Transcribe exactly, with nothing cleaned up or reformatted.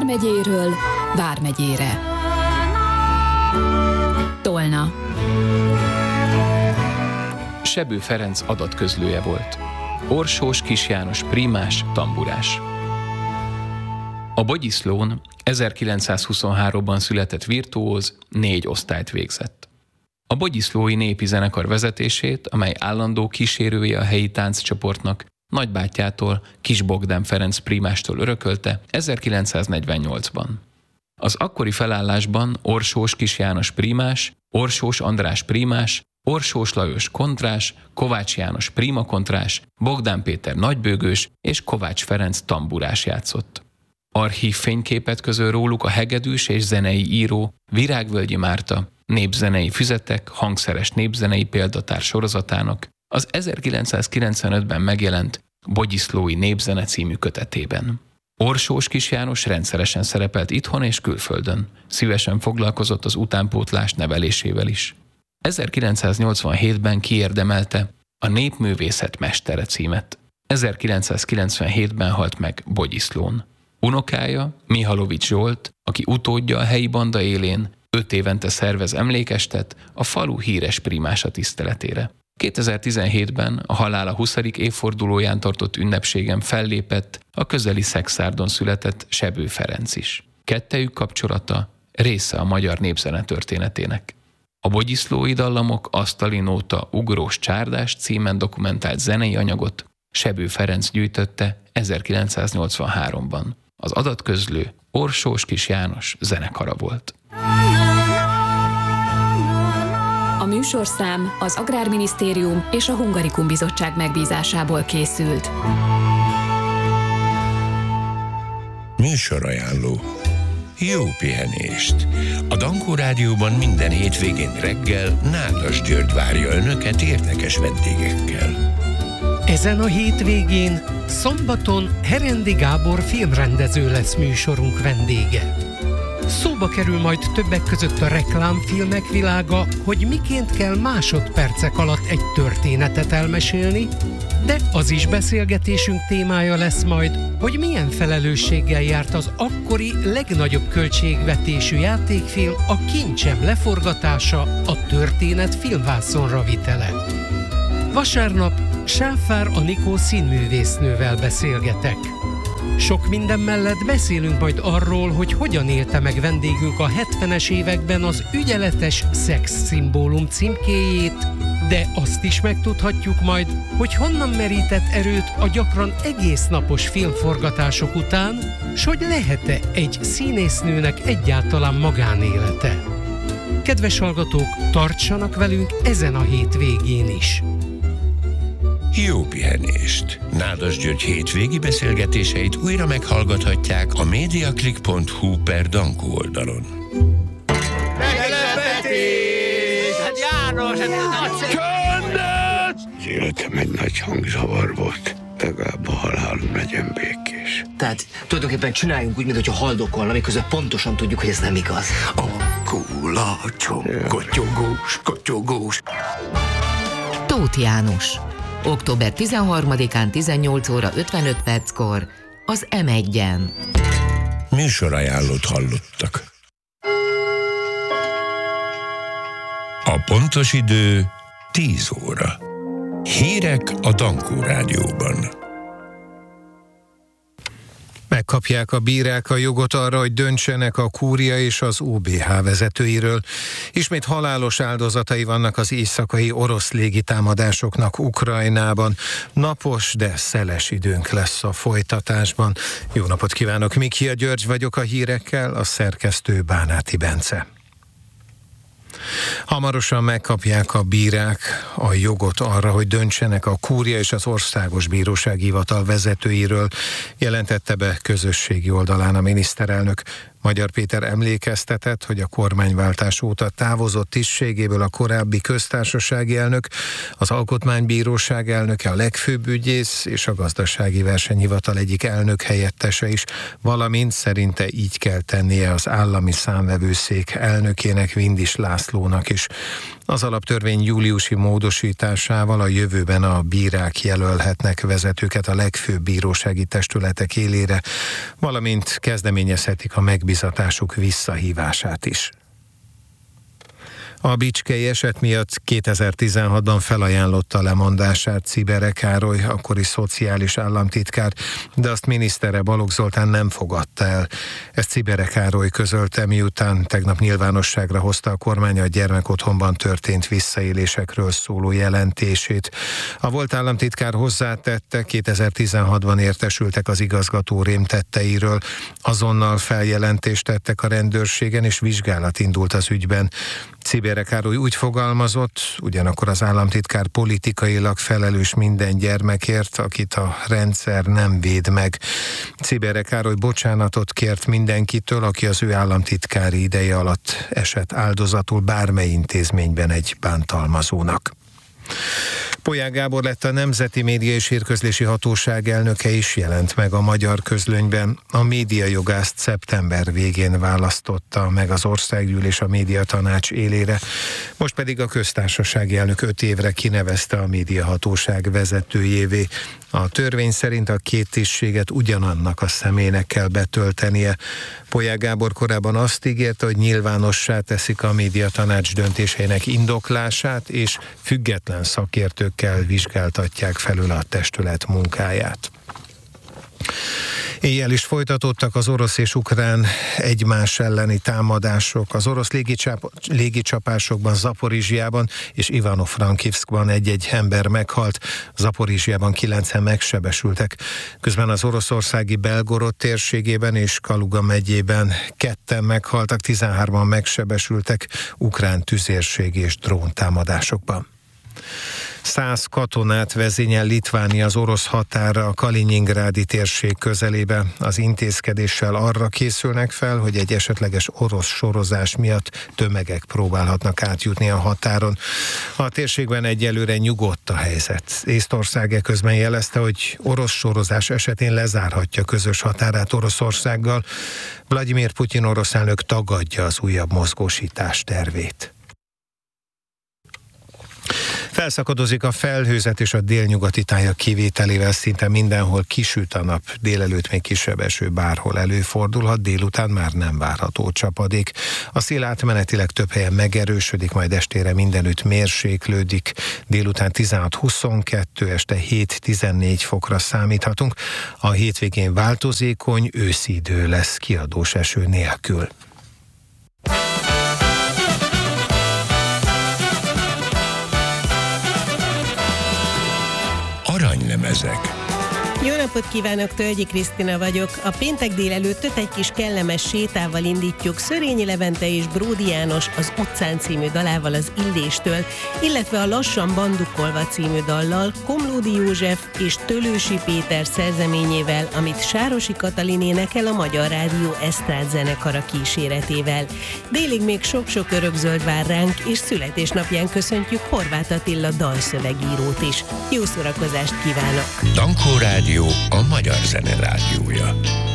vármegyéről vármegyére. Tolna. Sebő Ferenc adatközlője volt. Orsós Kis János prímás, tamburás. A Bogyiszlón ezerkilencszázhuszonháromban született virtuóz négy osztályt végzett. A Bogyiszlói Népi Zenekar vezetését, amely állandó kísérője a helyi tánccsoportnak, nagybátyjától, Kis Bogdán Ferenc prímástól örökölte ezerkilencszáznegyvennyolcban. Az akkori felállásban Orsós Kis János prímás, Orsós András prímás, Orsós Lajos kontrás, Kovács János prímakontrás, Bogdán Péter nagybőgős és Kovács Ferenc tamburás játszott. Archív fényképet közöl róluk a hegedűs és zenei író Virágvölgyi Márta népzenei füzetek, hangszeres népzenei példatár sorozatának az ezerkilencszázkilencvenötben megjelent Bogyiszlói Népzene című kötetében. Orsós Kis János rendszeresen szerepelt itthon és külföldön, szívesen foglalkozott az utánpótlás nevelésével is. ezerkilencszáznyolcvanhétben kiérdemelte a Népművészet mestere címet. ezerkilencszázkilencvenhétben halt meg Bogyiszlón. Unokája, Mihalovics Zsolt, aki utódja a helyi banda élén, öt évente szervez emlékestet a falu híres prímása tiszteletére. kétezer-tizenhétben a halála huszadik évfordulóján tartott ünnepségen fellépett a közeli Szekszárdon született Sebő Ferenc is. Kettejük kapcsolata része a magyar népzene történetének. A Bogyiszlói dallamok Asztali nóta ugrós csárdás címen dokumentált zenei anyagot Sebő Ferenc gyűjtötte ezerkilencszáznyolcvanháromban. Az adatközlő Orsós Kis János zenekara volt. A műsorszám az Agrárminisztérium és a Hungarikum Bizottság megbízásából készült. Műsorajánló. Jó pihenést! A Dankó Rádióban minden hétvégén reggel Nádas György várja önöket érdekes vendégekkel. Ezen a hétvégén, szombaton Herendi Gábor filmrendező lesz műsorunk vendége. Szóba kerül majd többek között a reklámfilmek világa, hogy miként kell másodpercek alatt egy történetet elmesélni, de az is beszélgetésünk témája lesz majd, hogy milyen felelősséggel járt az akkori legnagyobb költségvetésű játékfilm, a Kincsem leforgatása, a történet filmvászonra vitele. Vasárnap Sáfár Anikó színművésznővel beszélgetek. Sok minden mellett beszélünk majd arról, hogy hogyan élte meg vendégünk a hetvenes években az ügyeletes szexszimbólum címkéjét, de azt is megtudhatjuk majd, hogy honnan merített erőt a gyakran egész napos filmforgatások után, s hogy lehet-e egy színésznőnek egyáltalán magánélete. Kedves hallgatók, tartsanak velünk ezen a hétvégén is! Jó pihenést! Nádas György hétvégi beszélgetéseit újra meghallgathatják a mediaclick pont hu per Dankó oldalon. Meglepetés! Hát János, ez nagyszerű! Csöndet! Az életem egy nagy hangzavar volt. Legalább a halálom legyen békés. Tehát tulajdonképpen csináljunk úgy, mintha haldokolna, miközben pontosan tudjuk, hogy ez nem igaz. A kulacsom, kotyogós, kotyogós. Tóth János. október tizenharmadikán tizennyolc óra ötvenöt perckor az em egyen. Műsorajánlót hallottak. A pontos idő tíz óra. Hírek a Dankó Rádióban. Megkapják a bírák a jogot arra, hogy döntsenek a kúria és az o bé há vezetőiről. Ismét halálos áldozatai vannak az éjszakai orosz légitámadásoknak Ukrajnában. Napos, de szeles időnk lesz a folytatásban. Jó napot kívánok, Mikia György vagyok a hírekkel, a szerkesztő Bánáti Bence. Hamarosan megkapják a bírák a jogot arra, hogy döntsenek a kúria és az Országos Bírósági Hivatal vezetőiről, jelentette be közösségi oldalán a miniszterelnök. Magyar Péter emlékeztetett, hogy a kormányváltás óta távozott tisztségéből a korábbi köztársasági elnök, az Alkotmánybíróság elnöke, a legfőbb ügyész és a Gazdasági Versenyhivatal egyik elnök helyettese is, valamint szerinte így kell tennie az állami számvevőszék elnökének, Vindis Lászlónak is. Az alaptörvény júliusi módosításával a jövőben a bírák jelölhetnek vezetőket a legfőbb bírósági testületek élére, valamint kezdeményezhetik a megbízatásuk visszahívását is. A bicskei eset miatt kétezer-tizenhatban felajánlotta lemondását Czibere Károly, akkori szociális államtitkár, de azt minisztere Balogh Zoltán nem fogadta el. Ezt Czibere Károly közölte, miután tegnap nyilvánosságra hozta a kormány a gyermekotthonban történt visszaélésekről szóló jelentését. A volt államtitkár hozzátette, kétezer-tizenhatban értesültek az igazgató rémtetteiről, azonnal feljelentést tettek a rendőrségen, és vizsgálat indult az ügyben. Czibere Károly úgy fogalmazott, ugyanakkor az államtitkár politikailag felelős minden gyermekért, akit a rendszer nem véd meg. Czibere Károly bocsánatot kért mindenkitől, aki az ő államtitkári ideje alatt esett áldozatul bármely intézményben egy bántalmazónak. Polyák Gábor lett a Nemzeti Média és Hírközlési Hatóság elnöke is, jelent meg a Magyar Közlönyben. A médiajogászt szeptember végén választotta meg az Országgyűlés a Médiatanács élére, most pedig a köztársasági elnök öt évre kinevezte a médiahatóság vezetőjévé. A törvény szerint a két tisztséget ugyanannak a személynek kell betöltenie. Polyák Gábor korábban azt ígérte, hogy nyilvánossá teszik a médiatanács döntéseinek indoklását, és független szakértőkkel vizsgáltatják felül a testület munkáját. Éjjel is folytatódtak az orosz és ukrán egymás elleni támadások. Az orosz légicsáp, légicsapásokban Zaporizsjában és Ivano-Frankivszkban egy-egy ember meghalt, Zaporizsjában kilencen megsebesültek. Közben az oroszországi Belgorod térségében és Kaluga megyében ketten meghaltak, tizenhárman megsebesültek ukrán tüzérség és dróntámadásokban. Száz katonát vezényel Litvánia az orosz határra a Kalinyingrádi térség közelébe. Az intézkedéssel arra készülnek fel, hogy egy esetleges orosz sorozás miatt tömegek próbálhatnak átjutni a határon. A térségben egyelőre nyugodt a helyzet. Észtország eközben jelezte, hogy orosz sorozás esetén lezárhatja közös határát Oroszországgal. Vladimir Putyin orosz elnök tagadja az újabb mozgósítás tervét. Felszakadozik a felhőzet, és a délnyugati tájak kivételével szinte mindenhol kisüt a nap. Délelőtt még kisebb eső bárhol előfordulhat, délután már nem várható csapadék. A szél átmenetileg több helyen megerősödik, majd estére mindenütt mérséklődik. Délután tizenhat-huszonkettő, este hét-tizennégy fokra számíthatunk. A hétvégén változékony, őszi idő lesz kiadós eső nélkül. Aranylemezek. Jó napot kívánok, Tölgyi Krisztina vagyok. A péntek délelőttöt egy kis kellemes sétával indítjuk Szörényi Levente és Bródi János az Utcán című dalával az Illéstől, illetve a Lassan bandukolva című dallal Komlódi József és Tölősi Péter szerzeményével, amit Sárosi Katalin énekel a Magyar Rádió esztrád zenekara kíséretével. Délig még sok-sok örökzöld vár ránk, és születésnapján köszöntjük Horváth Attila dalszövegírót is. Jó szórakozást kívánok! Dankó Rádió, a magyar zene rádiója.